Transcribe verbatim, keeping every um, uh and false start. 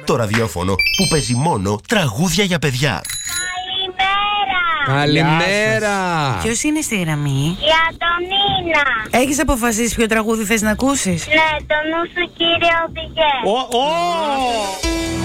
το ραδιόφωνο που παίζει μόνο τραγούδια για παιδιά. Καλημέρα! Ποιος είναι στη γραμμή? Για τον Νίνα. Έχεις αποφασίσει ποιο τραγούδι θες να ακούσεις? Ναι, το νου σου κύριε οδηγέ. Ω, ω!